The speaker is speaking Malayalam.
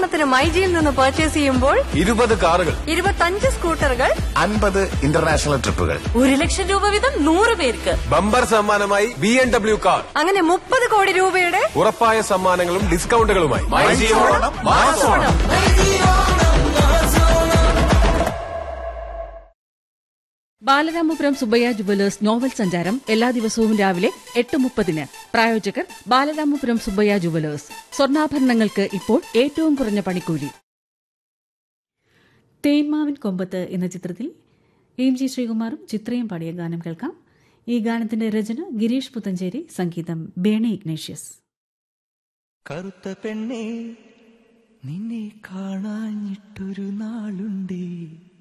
ഉദാഹരണത്തിന് മൈജിയിൽ നിന്ന് പർച്ചേസ് ചെയ്യുമ്പോൾ 20 കാറുകൾ, 25 സ്കൂട്ടറുകൾ, 50 ഇന്റർനാഷണൽ ട്രിപ്പുകൾ, 1,00,000 രൂപ വീതം 100 പേർക്ക്. ബമ്പർ സമ്മാനമായി BMW കാർ. അങ്ങനെ 30 കോടി രൂപയുടെ ഉറപ്പായ സമ്മാനങ്ങളും ഡിസ്കൗണ്ടുകളുമായി. ബാലരാമപുരം സുബ്ബയ്യ ജുവലേഴ്സ് നോവൽ സഞ്ചാരം എല്ലാ ദിവസവും രാവിലെ 8:30. പ്രായോജകർ ബാലരാമപുരം സുബ്ബയ്യ ജുവലേഴ്സ്. സ്വർണ്ണാഭരണങ്ങൾക്ക് ഇപ്പോൾ ഏറ്റവും കുറഞ്ഞ പണിക്കൂലി. തേന്മാവിൻ കൊമ്പത്ത് എന്ന ചിത്രത്തിൽ എം ജി ശ്രീകുമാറും ചിത്രയും പാടിയ ഗാനം കേൾക്കാം. ഈ ഗാനത്തിന്റെ രചന ഗിരീഷ് പുത്തഞ്ചേരി, സംഗീതം ബേണി ഇഗ്നേഷ്യസ്. കറുത്ത പെണ്ണേ, നിന്നെ കാണാഞ്ഞിട്ടൊരു നാളുണ്ടേ.